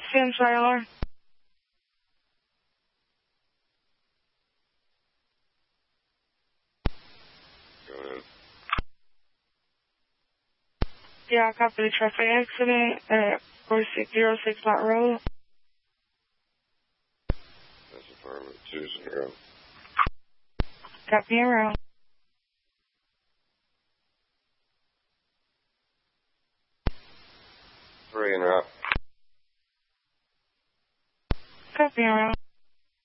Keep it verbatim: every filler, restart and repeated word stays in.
Finn trailer. Go ahead. Yeah, I copy the traffic accident at four six zero six Mott Road. That's affirmative. Two zero. Copy and roll. Three and out. Copy and roll.